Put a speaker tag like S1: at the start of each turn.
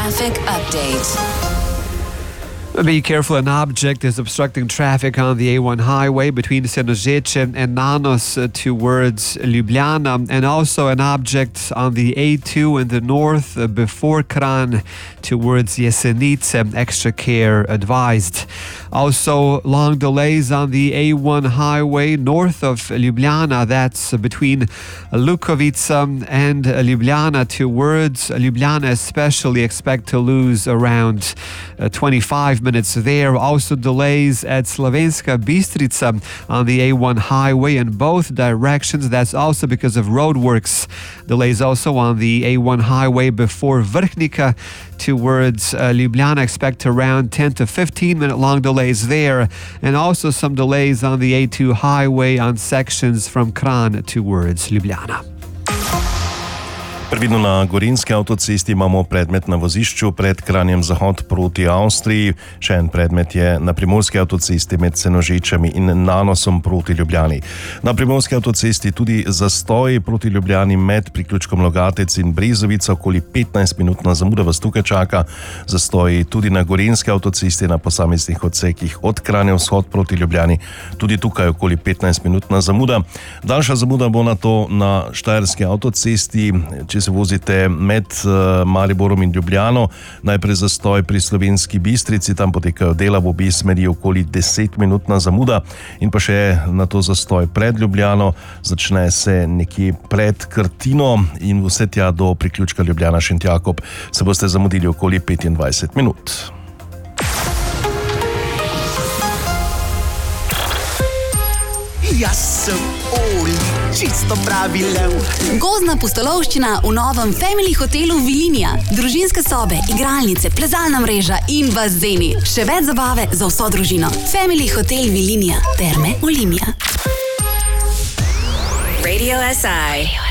S1: Traffic update.
S2: Be careful, an object is obstructing traffic on the A1 highway between Senožeče and Nanos towards Ljubljana, and also an object on the A2 in the north before Kranj towards Jesenice. Extra care advised. Also, long delays on the A1 highway north of Ljubljana, that's between Lukovica and Ljubljana towards Ljubljana, especially expect to lose around 25 minutes there. Also delays at Slovenska Bistrica on the A1 highway in both directions. That's also because of roadworks. Delays also on the A1 highway before Vrhnika towards Ljubljana. Expect around 10 to 15 minute long delays there. And also some delays on the A2 highway on sections from Kranj towards Ljubljana.
S3: Previdno na Gorenjski avtocesti imamo predmet na vozišču pred Kranjem zahod proti Avstriji. Še en predmet je na Primorski avtocesti med Senožečami in Nanosom proti Ljubljani. Na Primorski avtocesti tudi zastoj proti Ljubljani med priključkom Logatec in Brezovica, okoli 15-minutna zamuda vas tukaj čaka. Zastoj tudi na Gorenjski avtocesti na posameznih odsekih od Kranja vzhod proti Ljubljani, tudi tukaj okoli 15-minutna zamuda. Daljša zamuda bo na to na Štajerski avtocesti, če se vozite med Mariborom in Ljubljano. Najprej zastoj pri Slovenski Bistrici, tam potekajo dela v obi smeri, okoli 10-minutna zamuda, in pa še na to zastoj pred Ljubljano, začne se nekje pred Krtino in vse tja do priključka Ljubljana-Šentjakob se boste zamudili okoli 25 minut.
S4: Jaz sem Oli, čisto pravi lev.
S1: Gozdna pustolovščina v novem Family hotelu Vilinija. Družinske sobe, igralnice, plezalna mreža in bazeni. Še več zabave za vso družino. Family hotel Vilinija. Terme Olimia. Radio SI.